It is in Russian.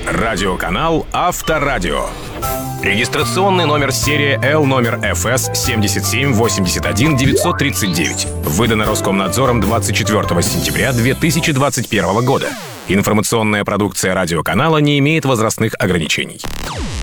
Радиоканал Авторадио. Регистрационный номер серии L номер ФС 7781 939. Выдано Роскомнадзором 24 сентября 2021 года. Информационная продукция радиоканала не имеет возрастных ограничений.